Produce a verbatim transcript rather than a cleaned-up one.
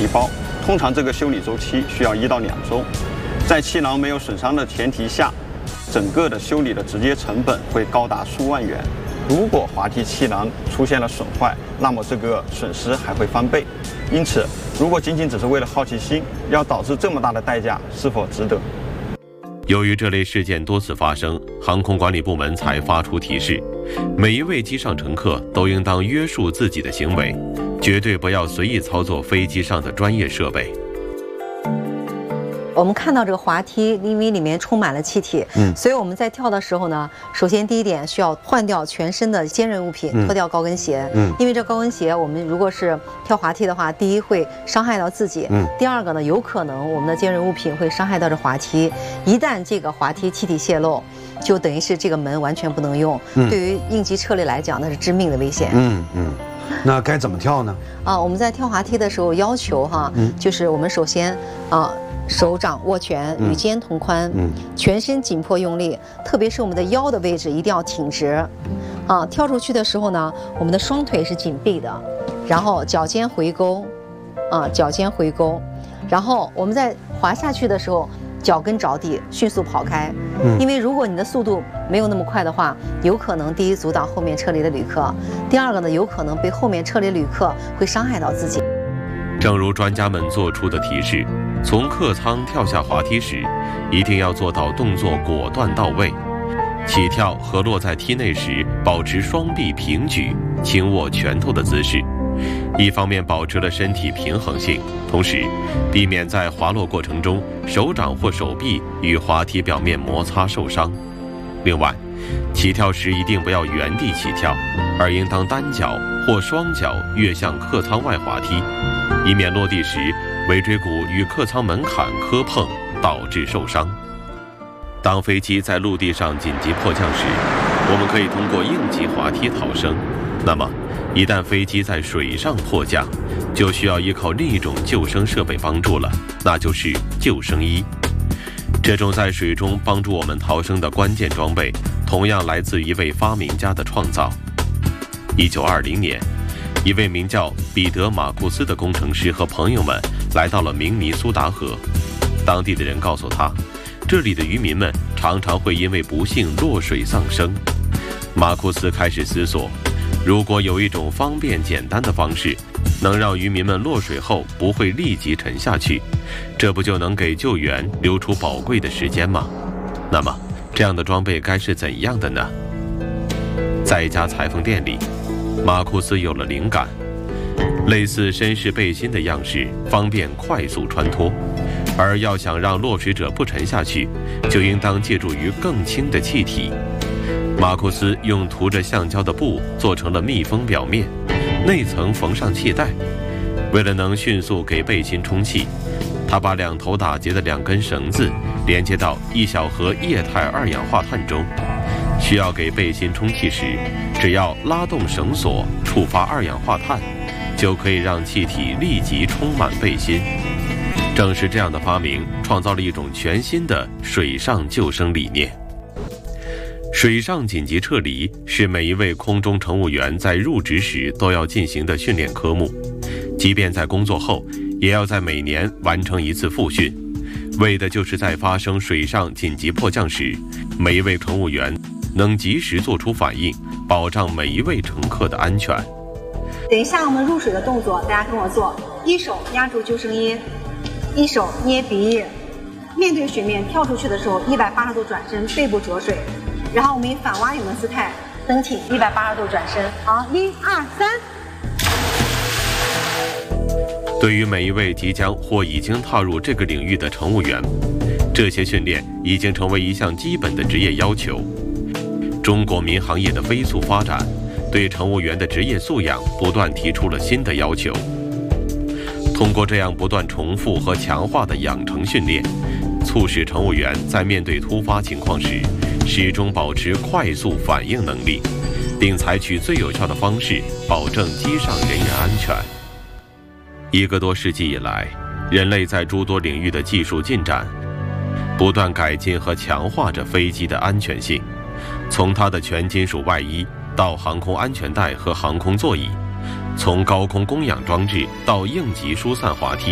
提包，通常这个修理周期需要一到两周。在气囊没有损伤的前提下，整个的修理的直接成本会高达数万元。如果滑梯气囊出现了损坏，那么这个损失还会翻倍。因此，如果仅仅只是为了好奇心，要导致这么大的代价，是否值得？ 由于这类事件多次发生，航空管理部门才发出提示：每一位机上乘客都应当约束自己的行为，绝对不要随意操作飞机上的专业设备。 我们看到这个滑梯，因为里面充满了气体，嗯，所以我们在跳的时候呢，首先第一点需要换掉全身的尖锐物品，嗯、脱掉高跟鞋，嗯，因为这高跟鞋我们如果是跳滑梯的话，第一会伤害到自己，嗯，第二个呢，有可能我们的尖锐物品会伤害到这滑梯，一旦这个滑梯气体泄漏，就等于是这个门完全不能用，嗯、对于应急撤离来讲，那是致命的危险， 嗯嗯。那该怎么跳呢？ 啊，我们在跳滑梯的时候要求哈，嗯、就是我们首先啊。手掌握拳，与肩同宽，嗯，全身紧迫用力，特别是我们的腰的位置一定要挺直，啊，跳出去的时候呢，我们的双腿是紧闭的，然后脚尖回勾，啊，脚尖回勾，然后我们在滑下去的时候，脚跟着地，迅速跑开，嗯，因为如果你的速度没有那么快的话，有可能第一阻挡后面撤离的旅客，第二个呢，有可能被后面撤离旅客会伤害到自己。 正如专家们做出的提示，从客舱跳下滑梯时，一定要做到动作果断到位。起跳和落在梯内时，保持双臂平举、轻握拳头的姿势，一方面保持了身体平衡性，同时避免在滑落过程中手掌或手臂与滑梯表面摩擦受伤。另外，起跳时一定不要原地起跳，而应当单脚或双脚跃向客舱外滑梯，以免落地时尾椎骨与客舱门槛磕碰，导致受伤。当飞机在陆地上紧急迫降时，我们可以通过应急滑梯逃生。那么，一旦飞机在水上迫降，就需要依靠另一种救生设备帮助了，那就是救生衣。这种在水中帮助我们逃生的关键装备，同样来自一位发明家的创造。一九二零年，一位名叫彼得·马库斯的工程师和朋友们来到了明尼苏达河。当地的人告诉他，这里的渔民们常常会因为不幸落水丧生。马库斯开始思索，如果有一种方便简单的方式，能让渔民们落水后不会立即沉下去，这不就能给救援留出宝贵的时间吗？那么，这样的装备该是怎样的呢？在一家裁缝店里，马库斯有了灵感，类似绅士背心的样式，方便快速穿脱。而要想让落水者不沉下去，就应当借助于更轻的气体。马库斯用涂着橡胶的布做成了密封表面，内层缝上气带。为了能迅速给背心充气，他把两头打结的两根绳子连接到一小盒液态二氧化碳中。需要给背心充气时，只要拉动绳索，触发二氧化碳，就可以让气体立即充满背心。正是这样的发明，创造了一种全新的水上救生理念。水上紧急撤离是每一位空中乘务员在入职时都要进行的训练科目，即便在工作后，也要在每年完成一次复训，为的就是在发生水上紧急迫降时，每一位乘务员能及时做出反应，保障每一位乘客的安全。 等一下我们入水的动作，大家跟我做，一手压住救生衣，一手捏鼻翼，面对水面跳出去的时候一百八十度转身，背部着水，然后我们以反蛙泳的姿态蹬挺，一百八十度转身。好，一二三。 对于每一位即将或已经踏入这个领域的乘务员，这些训练已经成为一项基本的职业要求。中国民航业的飞速发展，对乘务员的职业素养不断提出了新的要求。通过这样不断重复和强化的养成训练，促使乘务员在面对突发情况时，始终保持快速反应能力，并采取最有效的方式保证机上人员安全。一个多世纪以来，人类在诸多领域的技术进展，不断改进和强化着飞机的安全性。从它的全金属外衣到航空安全带和航空座椅，从高空供氧装置到应急疏散滑梯，